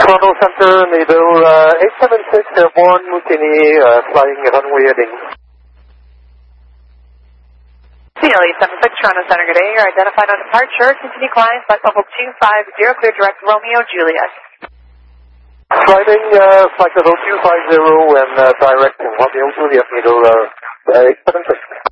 Toronto Center, Naval 876 Airborne, Mutiny, flying runway heading. CL876 Toronto Center, good day. You're identified on departure. Continue climb, flight level 250, clear direct Romeo Juliet. Climbing flight level 250 and direct Romeo Juliet, middle 876.